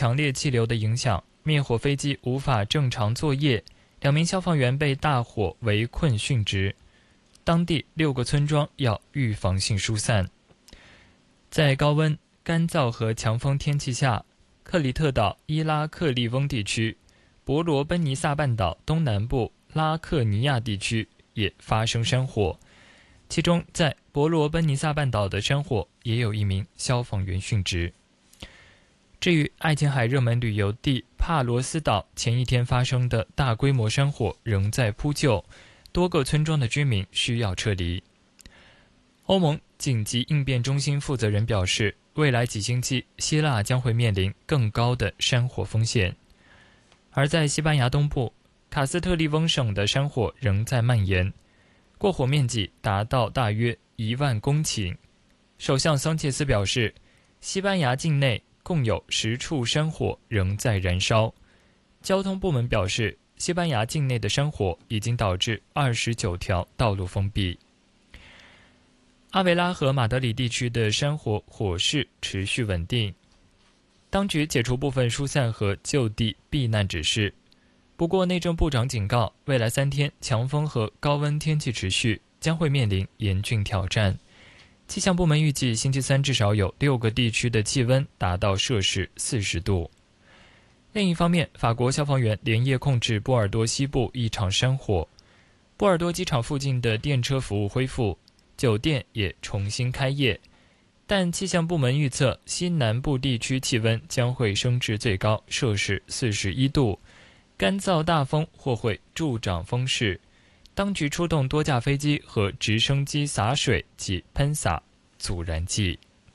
强烈气流的影响，灭火飞机无法正常作业，2名消防员被大火围困殉职。当地6个村庄要预防性疏散。在高温、干燥和强风天气下，克里特岛伊拉克利翁地区、伯罗奔尼撒半岛东南部拉克尼亚地区也发生山火，其中在伯罗奔尼撒半岛的山火也有1名消防员殉职。至于爱琴海热门旅游地帕罗斯岛前一天发生的大规模山火仍在扑救，多个村庄的居民需要撤离。欧盟紧急应变中心负责人表示，未来几星期希腊将会面临更高的山火风险。而在西班牙东部卡斯特利翁省的山火仍在蔓延，过火面积达到大约1万公顷。首相桑切斯表示，西班牙境内共有10处山火仍在燃烧。交通部门表示，西班牙境内的山火已经导致29条道路封闭。阿维拉和马德里地区的山火火势持续稳定，当局解除部分疏散和就地避难指示。不过内政部长警告，未来3天强风和高温天气持续，将会面临严峻挑战。气象部门预计星期三至少有6个地区的气温达到摄氏40度。另一方面，法国消防员连夜控制波尔多西部一场山火，波尔多机场附近的电车服务恢复，酒店也重新开业，但气象部门预测西南部地区气温将会升至最高摄氏41度，干燥大风或会助长风势。当局出动多架飞机和直升机洒水及喷洒阻燃剂。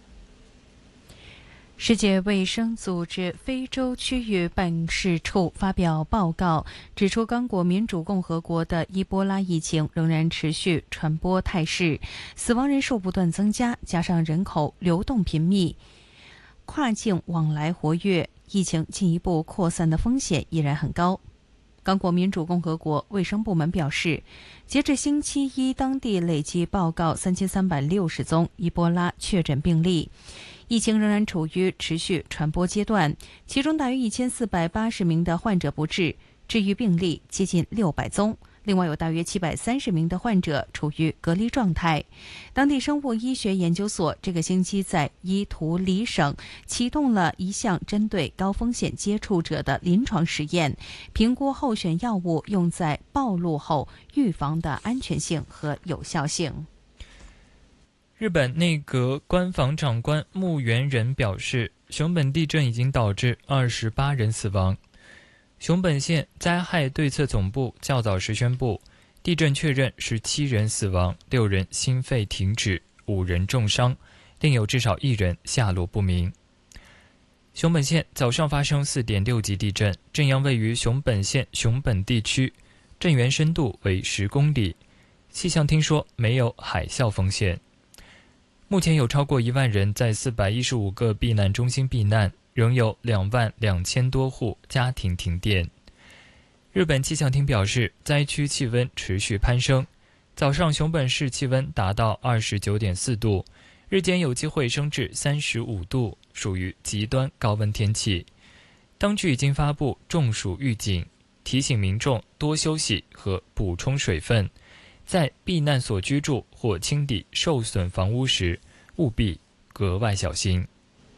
世界卫生组织非洲区域办事处发表报告，指出刚果民主共和国的伊波拉疫情仍然持续传播态势，死亡人数不断增加，加上人口流动频密，跨境往来活跃，疫情进一步扩散的风险依然很高。刚果民主共和国卫生部门表示，截至星期一，当地累计报告3360宗伊波拉确诊病例，疫情仍然处于持续传播阶段，其中大约1480名的患者不治，治愈病例接近600宗。另外有大约730名的患者处于隔离状态。当地生物医学研究所这个星期在伊图里省启动了一项针对高风险接触者的临床实验，评估候选药物用在暴露后预防的安全性和有效性。 日本内阁官房长官木原仁表示，熊本地震已经导致28人死亡。熊本县灾害对策总部较早时宣布，地震确认17人死亡，6人心肺停止，5人重伤，另有至少1人下落不明。熊本县早上发生 4.6 级地震，震央位于熊本县熊本地区，震源深度为10公里。气象厅说没有海啸风险。目前有超过1万人在415个避难中心避难，仍有22000多户家庭停电。日本气象厅表示，灾区气温持续攀升，早上熊本市气温达到 29.4 度，日间有机会升至35度，属于极端高温天气。当局已经发布中暑预警，提醒民众多休息和补充水分，在避难所居住或清理受损房屋时，务必格外小心。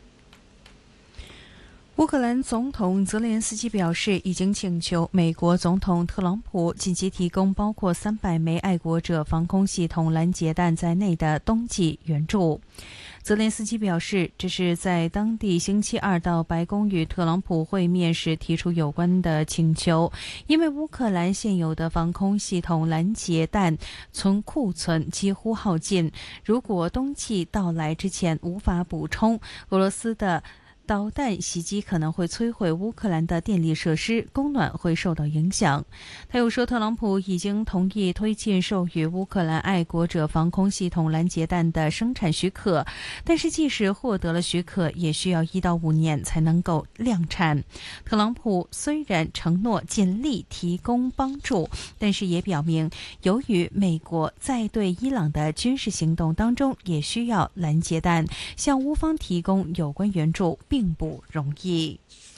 乌克兰总统泽连斯基表示，已经请求美国总统特朗普紧急提供包括300枚爱国者防空系统拦截弹在内的冬季援助。泽连斯基表示，这是在当地星期二到白宫与特朗普会面时提出有关的请求，因为乌克兰现有的防空系统拦截弹库存几乎耗尽，如果冬季到来之前无法补充，俄罗斯的导弹袭击可能会摧毁乌克兰的电力设施，供暖会受到影响。他又说，特朗普已经同意推进授予乌克兰爱国者防空系统拦截弹的生产许可，但是即使获得了许可，也需要1到5年才能够量产。特朗普虽然承诺尽力提供帮助，但是也表明，由于美国在对伊朗的军事行动当中也需要拦截弹，向乌方提供有关援助并不容易。